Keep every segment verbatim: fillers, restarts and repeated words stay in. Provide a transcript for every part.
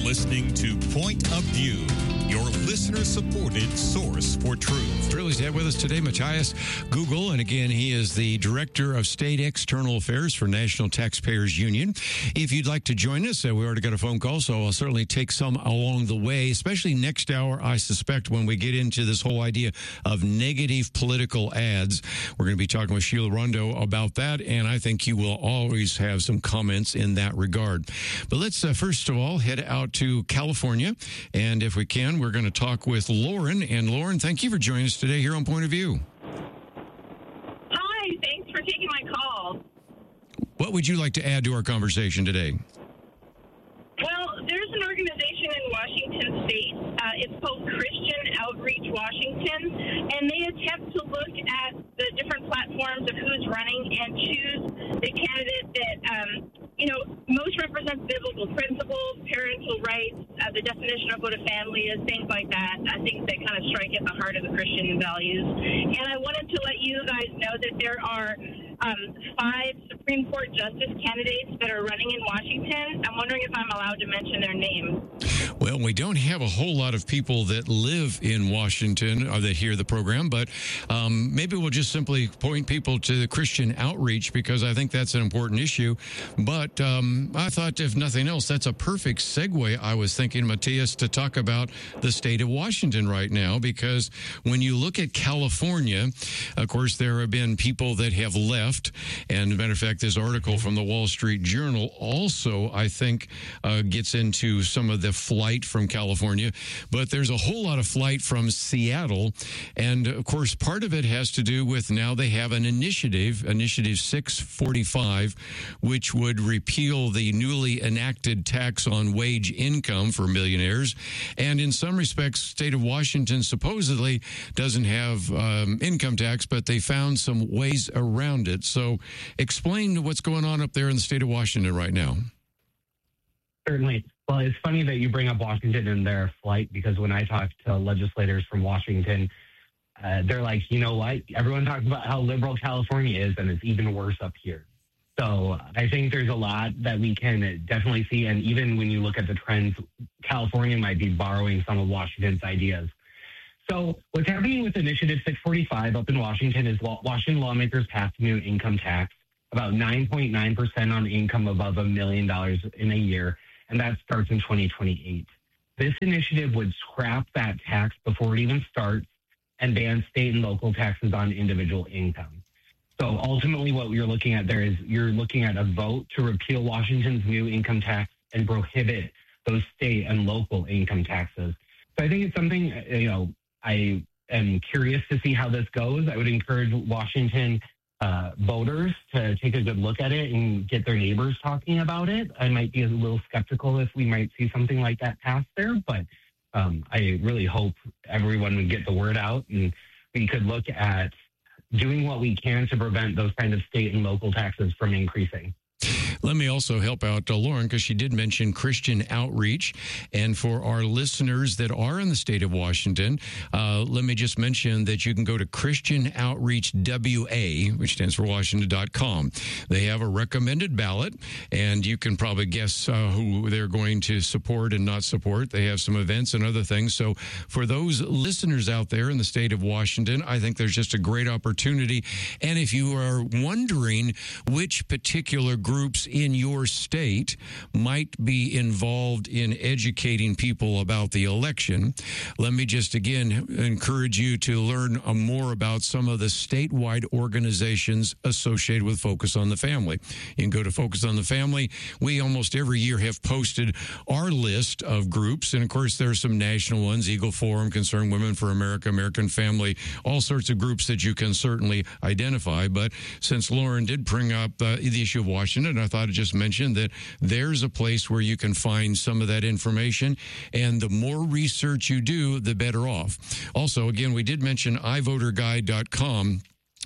listening to Point of View, your listener-supported source for truth. Thrilled to have with us today Matthias Google, and again, he is the Director of State External Affairs for National Taxpayers Union. If you'd like to join us, uh, we already got a phone call, so I'll certainly take some along the way, especially next hour, I suspect, when we get into this whole idea of negative political ads. We're going to be talking with Sheila Rondo about that, and I think you will always have some comments in that regard. But let's uh, first of all head out to California, and if we can, we're going to talk with Lauren. And Lauren, thank you for joining us today here on Point of View. Hi, thanks for taking my call. What would you like to add to our conversation today? Well, there's an organization in Washington State. Uh, it's called Christian Outreach Washington, and they attempt to look at the different platforms of who's running and choose the candidate that, um, you know, most represents biblical principles, parental rights, uh, the definition of what a family is, things like that. I think that kind of strike at the heart of the Christian values. And I wanted to let you guys know that there are um, five Supreme Court justice candidates that are running in Washington. I'm wondering if I'm allowed to mention their names. Well, we don't have a whole lot of people that live in Washington or that hear the program, but um, maybe we'll just simply point people to the Christian outreach, because I think that's an important issue. But um, I thought, if nothing else, that's a perfect segue, I was thinking, Matthias, to talk about the state of Washington right now, because when you look at California, of course, there have been people that have left. And as a matter of fact, this article from the Wall Street Journal also, I think, uh, gets into some of the flight from California. But there's a whole lot of flight from Seattle. And, of course, part of it has to do with now they have an initiative, Initiative six forty-five, which would repeal the newly enacted tax on wage income for millionaires. And in some respects, state of Washington supposedly doesn't have um, income tax, but they found some ways around it. So explain what's going on up there in the state of Washington right now. Certainly. Well, it's funny that you bring up Washington and their flight, because when I talk to legislators from Washington, uh, they're like, you know what? Everyone talks about how liberal California is, and it's even worse up here. So I think there's a lot that we can definitely see. And even when you look at the trends, California might be borrowing some of Washington's ideas. So what's happening with Initiative six forty-five up in Washington is Washington lawmakers passed a new income tax, about nine point nine percent on income above a million dollars in a year, and that starts in twenty twenty-eight. This initiative would scrap that tax before it even starts and ban state and local taxes on individual income. So ultimately what you're looking at there is you're looking at a vote to repeal Washington's new income tax and prohibit those state and local income taxes. So I think it's something, you know, I am curious to see how this goes. I would encourage Washington uh, voters to take a good look at it and get their neighbors talking about it. I might be a little skeptical if we might see something like that pass there, but um, I really hope everyone would get the word out, and we could look at doing what we can to prevent those kind of state and local taxes from increasing. Let me also help out uh, Lauren, because she did mention Christian outreach. And for our listeners that are in the state of Washington, uh, let me just mention that you can go to Christian Outreach W A, which stands for Washington dot com. They have a recommended ballot, and you can probably guess uh, who they're going to support and not support. They have some events and other things. So for those listeners out there in the state of Washington, I think there's just a great opportunity. And if you are wondering which particular groups in your state might be involved in educating people about the election, let me just again encourage you to learn more about some of the statewide organizations associated with Focus on the Family. You can go to Focus on the Family. We almost every year have posted our list of groups, and of course there are some national ones: Eagle Forum, Concerned Women for America, American Family, all sorts of groups that you can certainly identify. But since Lauren did bring up uh, the issue of Washington, I thought I'd just mention that there's a place where you can find some of that information, and the more research you do, the better off. Also, again, we did mention i voter guide dot com.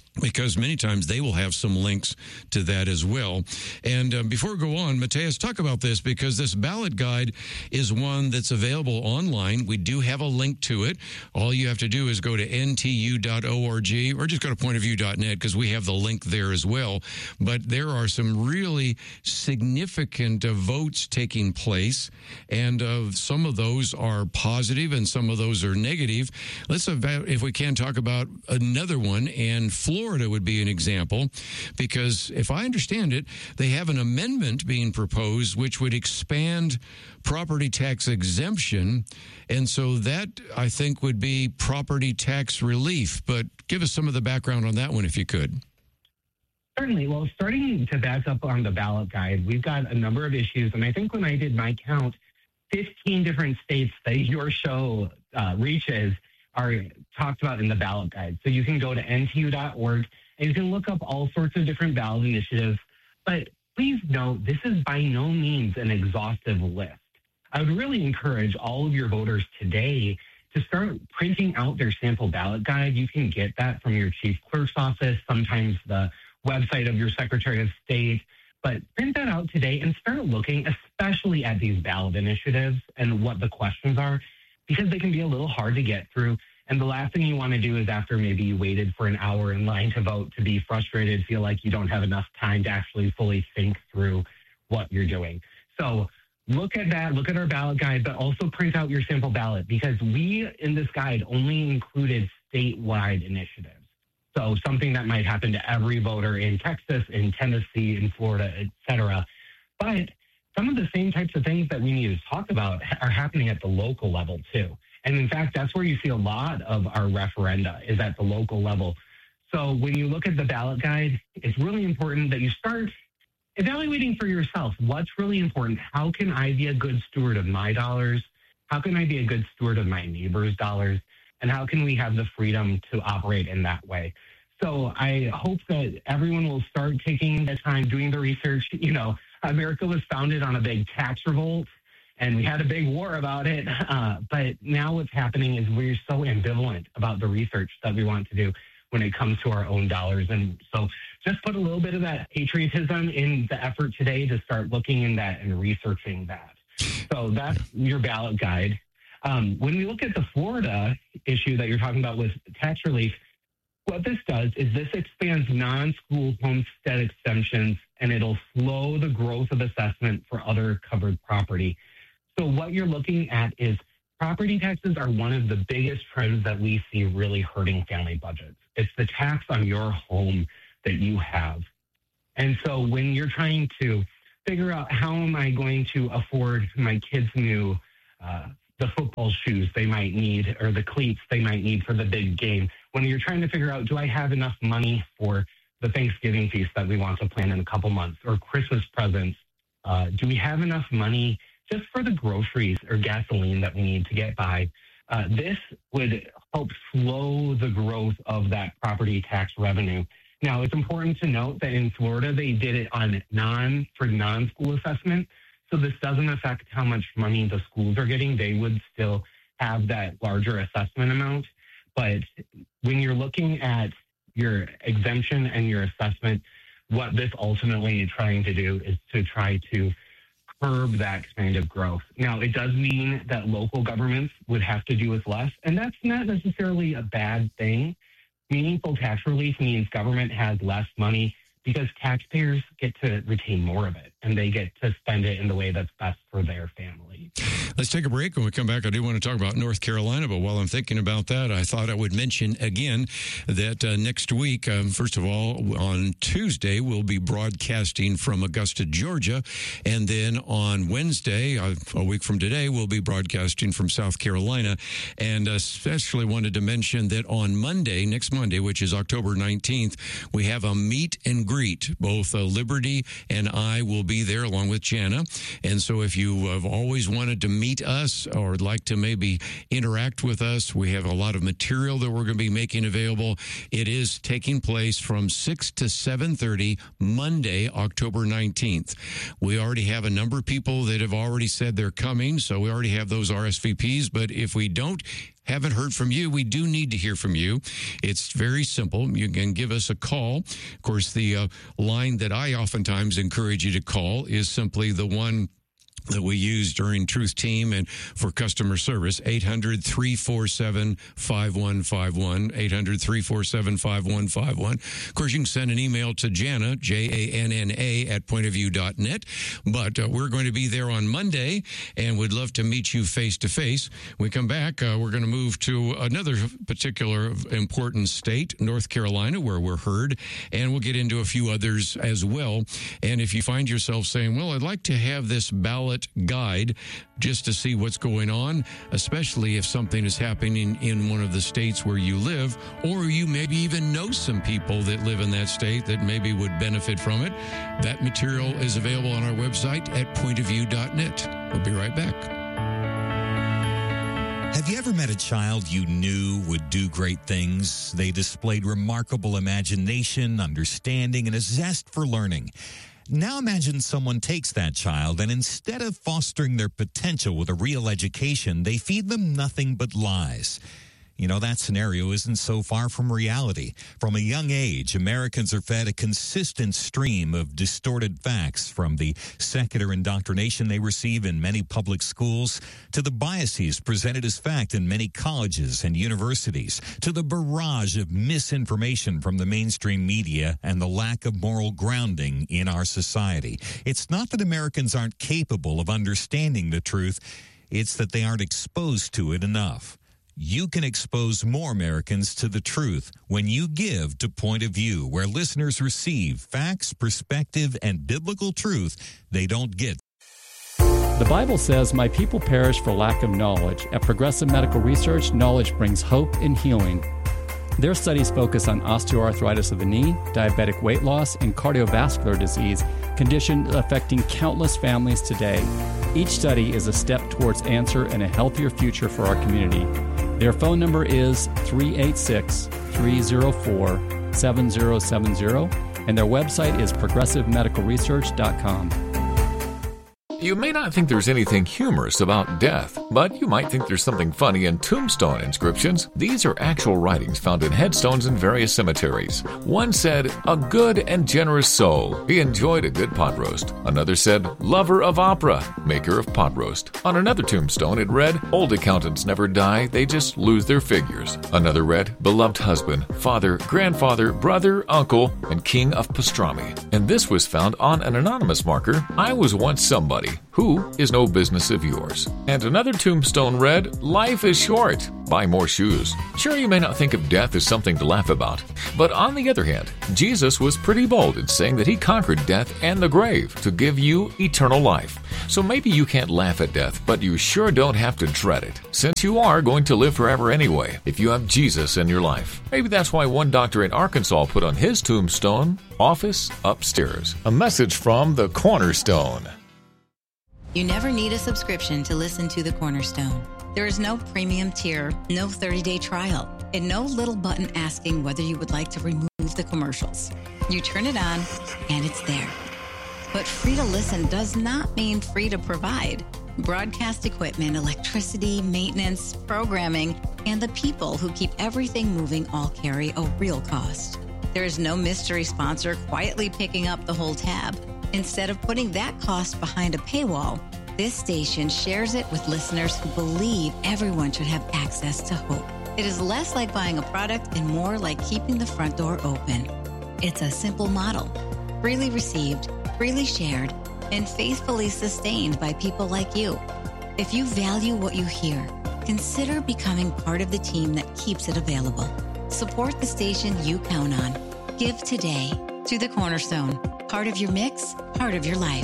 because many times they will have some links to that as well. And uh, before we go on, Mateus, talk about this, because this ballot guide is one that's available online. We do have a link to it. All you have to do is go to N T U dot org or just go to point of view dot net, because we have the link there as well. But there are some really significant uh, votes taking place, and uh, some of those are positive and some of those are negative. Let's, about, if we can, talk about another one, and Florida Florida would be an example, because if I understand it, they have an amendment being proposed which would expand property tax exemption, and so that, I think, would be property tax relief. But give us some of the background on that one, if you could. Certainly. Well, starting to back up on the ballot guide, we've got a number of issues, and I think when I did my count, fifteen different states that your show uh, reaches are talked about in the ballot guide. So you can go to N T U dot org and you can look up all sorts of different ballot initiatives. But please note, this is by no means an exhaustive list. I would really encourage all of your voters today to start printing out their sample ballot guide. You can get that from your chief clerk's office, sometimes the website of your Secretary of State. But print that out today and start looking especially at these ballot initiatives and what the questions are, because they can be a little hard to get through. And the last thing you want to do is, after maybe you waited for an hour in line to vote, to be frustrated, feel like you don't have enough time to actually fully think through what you're doing. So look at that, look at our ballot guide, but also print out your sample ballot, because we in this guide only included statewide initiatives. So something that might happen to every voter in Texas, in Tennessee, in Florida, et cetera. But some of the same types of things that we need to talk about are happening at the local level too. And in fact, that's where you see a lot of our referenda, is at the local level. So when you look at the ballot guide, it's really important that you start evaluating for yourself what's really important. How can I be a good steward of my dollars? How can I be a good steward of my neighbor's dollars? And how can we have the freedom to operate in that way? So I hope that everyone will start taking the time, doing the research. You know, America was founded on a big tax revolt, and we had a big war about it. Uh, but now what's happening is we're so ambivalent about the research that we want to do when it comes to our own dollars. And so just put a little bit of that patriotism in the effort today to start looking in that and researching that. So that's your ballot guide. Um, when we look at the Florida issue that you're talking about with tax relief, what this does is this expands non-school homestead exemptions, and it'll slow the growth of assessment for other covered property. So what you're looking at is property taxes are one of the biggest trends that we see really hurting family budgets. It's the tax on your home that you have. And so when you're trying to figure out, how am I going to afford my kids' new uh, the football shoes they might need, or the cleats they might need for the big game, when you're trying to figure out, do I have enough money for the Thanksgiving feast that we want to plan in a couple months, or Christmas presents? Uh, do we have enough money just for the groceries or gasoline that we need to get by? Uh, this would help slow the growth of that property tax revenue. Now, it's important to note that in Florida, they did it on non for non-school assessment. So this doesn't affect how much money the schools are getting. They would still have that larger assessment amount. But when you're looking at your exemption and your assessment, what this ultimately is trying to do is to try to curb that kind of growth. Now, it does mean that local governments would have to do with less, and that's not necessarily a bad thing. Meaningful tax relief means government has less money because taxpayers get to retain more of it, and they get to spend it in the way that's best for their family. Let's take a break. When we come back, I do want to talk about North Carolina, but while I'm thinking about that, I thought I would mention again that uh, next week, um, first of all, on Tuesday, we'll be broadcasting from Augusta, Georgia, and then on Wednesday, uh, a week from today, we'll be broadcasting from South Carolina, and especially wanted to mention that on Monday, next Monday, which is October nineteenth, we have a meet and greet. Both uh, Liberty and I will be there along with Jana, and so if you have always wanted to meet us or like to maybe interact with us, we have a lot of material that we're going to be making available. It is taking place from six to seven thirty Monday, October nineteenth. We already have a number of people that have already said they're coming, so we already have those R S V Ps, but if we don't haven't heard from you, we do need to hear from you. It's very simple. You can give us a call. Of course, the uh, line that I oftentimes encourage you to call is simply the one that we use during Truth Team and for customer service, eight hundred, three four seven, five one five one, eight hundred, three four seven, five one five one. Of course, you can send an email to Jana, J A N N A, at point of view dot net. But uh, we're going to be there on Monday, and we'd love to meet you face-to-face. When we come back, uh, we're going to move to another particular important state, North Carolina, where we're heard, and we'll get into a few others as well. And if you find yourself saying, well, I'd like to have this ballot guide just to see what's going on, especially if something is happening in one of the states where you live, or you maybe even know some people that live in that state that maybe would benefit from it. That material is available on our website at point of view dot net. We'll be right back. Have you ever met a child you knew would do great things? They displayed remarkable imagination, understanding, and a zest for learning. Now imagine someone takes that child and instead of fostering their potential with a real education, they feed them nothing but lies. You know, that scenario isn't so far from reality. From a young age, Americans are fed a consistent stream of distorted facts, from the secular indoctrination they receive in many public schools, to the biases presented as fact in many colleges and universities, to the barrage of misinformation from the mainstream media and the lack of moral grounding in our society. It's not that Americans aren't capable of understanding the truth, it's that they aren't exposed to it enough. You can expose more Americans to the truth when you give to Point of View, where listeners receive facts, perspective, and biblical truth they don't get. The Bible says, "My people perish for lack of knowledge." At Progressive Medical Research, knowledge brings hope and healing. Their studies focus on osteoarthritis of the knee, diabetic weight loss, and cardiovascular disease, conditions affecting countless families today. Each study is a step towards answer and a healthier future for our community. Their phone number is three eight six, three zero four, seven zero seven zero, and their website is progressive medical research dot com. You may not think there's anything humorous about death, but you might think there's something funny in tombstone inscriptions. These are actual writings found in headstones in various cemeteries. One said, "A good and generous soul. He enjoyed a good pot roast." Another said, "Lover of opera, maker of pot roast." On another tombstone it read, "Old accountants never die, they just lose their figures." Another read, "Beloved husband, father, grandfather, brother, uncle, and king of pastrami." And this was found on an anonymous marker, "I was once somebody who is no business of yours." And another tombstone read, "Life is short. Buy more shoes." Sure, you may not think of death as something to laugh about, but on the other hand, Jesus was pretty bold in saying that he conquered death and the grave to give you eternal life. So maybe you can't laugh at death, but you sure don't have to dread it, since you are going to live forever anyway if you have Jesus in your life. Maybe that's why one doctor in Arkansas put on his tombstone, "Office upstairs." A message from the Cornerstone. You never need a subscription to listen to The Cornerstone. There is no premium tier, no thirty-day trial, and no little button asking whether you would like to remove the commercials. You turn it on, and it's there. But free to listen does not mean free to provide. Broadcast equipment, electricity, maintenance, programming, and the people who keep everything moving all carry a real cost. There is no mystery sponsor quietly picking up the whole tab. Instead of putting that cost behind a paywall, this station shares it with listeners who believe everyone should have access to hope. It is less like buying a product and more like keeping the front door open. It's a simple model, freely received, freely shared, and faithfully sustained by people like you. If you value what you hear, consider becoming part of the team that keeps it available. Support the station you count on. Give today to The Cornerstone. Part of your mix, part of your life.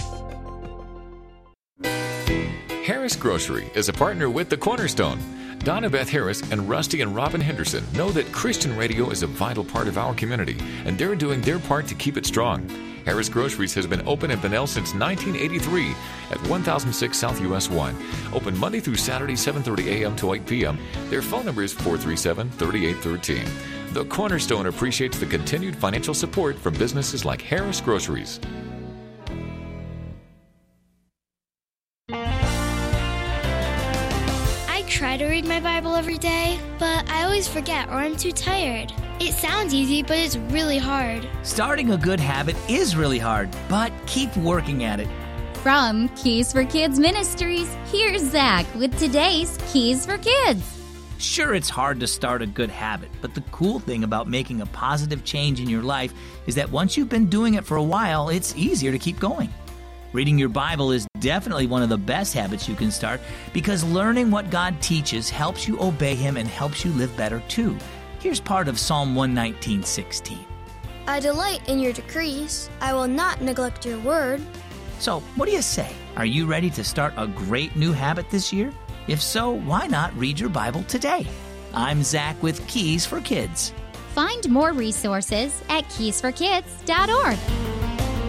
Harris Grocery is a partner with The Cornerstone. Donna Beth Harris and Rusty and Robin Henderson know that Christian radio is a vital part of our community, and they're doing their part to keep it strong. Harris Groceries has been open in Bunnell since nineteen eighty-three at one thousand six South U S one. Open Monday through Saturday, seven thirty a.m. to eight p.m. Their phone number is four three seven, three eight one three. The Cornerstone appreciates the continued financial support from businesses like Harris Groceries. try to read my Bible every day, but I always forget or I'm too tired. It sounds easy, but it's really hard. Starting a good habit is really hard, but keep working at it. From Keys for Kids Ministries, here's Zach with today's Keys for Kids. Sure, it's hard to start a good habit, but the cool thing about making a positive change in your life is that once you've been doing it for a while, it's easier to keep going. Reading your Bible is definitely one of the best habits you can start because learning what God teaches helps you obey Him and helps you live better too. Here's part of Psalm one nineteen, sixteen. I delight in your decrees. I will not neglect your word. So, what do you say? Are you ready to start a great new habit this year? If so, why not read your Bible today? I'm Zach with Keys for Kids. Find more resources at keys for kids dot org.